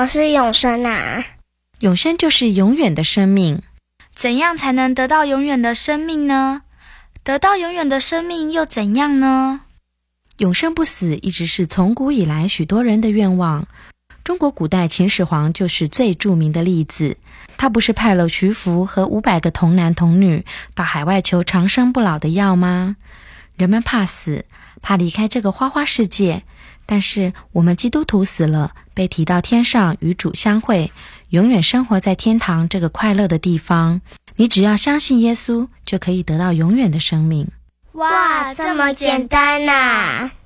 么是永生啊？ 永生就是永远的生命。 怎样才能得到永远的生命呢？得到永远的生命又怎样呢？ 永生不死一直是从古以来许多人的愿望。中国古代秦始皇就是最著名的例子。他不是派了徐福和500个童男童女到海外求长生不老的药吗？人们怕死，怕离开这个花花世界，但是我们基督徒死了，被提到天上与主相会，永远生活在天堂这个快乐的地方。你只要相信耶稣，就可以得到永远的生命。 哇，这么简单啊！